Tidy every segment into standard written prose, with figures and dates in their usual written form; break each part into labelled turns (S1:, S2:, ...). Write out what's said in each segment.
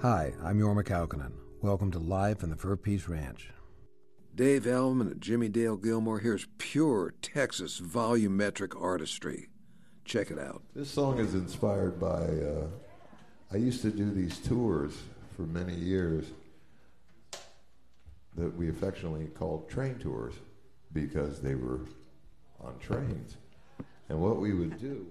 S1: Hi, I'm Jorma Kaukonen. Welcome to Live from the Fur Peace Ranch.
S2: Dave Elman and Jimmy Dale Gilmore. Here's pure Texas volumetric artistry. Check it out.
S3: This song is inspired by, I used to do these tours for many years that we affectionately called train tours because they were on trains. And what we would do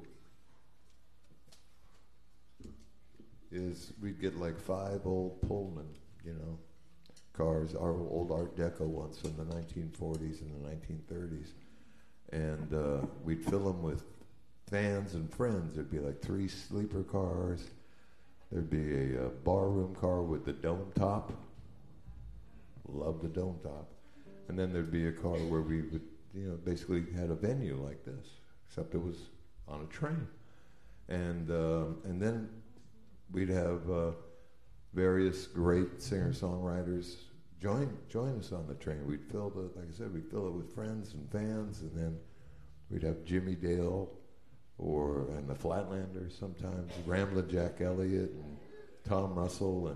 S3: is we'd get like 5 old Pullman, cars, our old Art Deco ones from the 1940s and the 1930s. And we'd fill them with fans and friends. There'd be like 3 sleeper cars. There'd be a barroom car with the dome top. Love the dome top. And then there'd be a car where we would, basically had a venue like this, except it was on a train. And then we'd have various great singer-songwriters join us on the train. We'd fill like I said, we'd fill it with friends and fans, and then we'd have Jimmy Dale and the Flatlanders sometimes, Ramblin' Jack Elliott and Tom Russell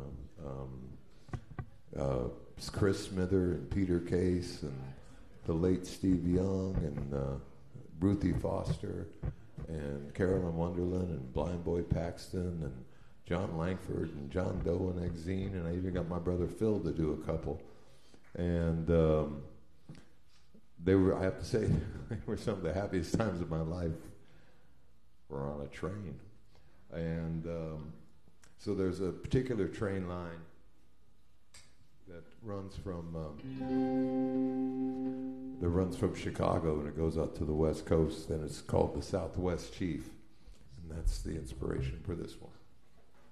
S3: and Chris Smither and Peter Case and the late Steve Young and Ruthie Foster and Carolyn Wonderland and Blind Boy Paxton and John Langford and John Doe and Exene, and I even got my brother Phil to do a couple. And they were, I have to say, they were some of the happiest times of my life were on a train. And so there's a particular train line that runs from Chicago, and it goes out to the West Coast, and it's called the Southwest Chief. And that's the inspiration for this one.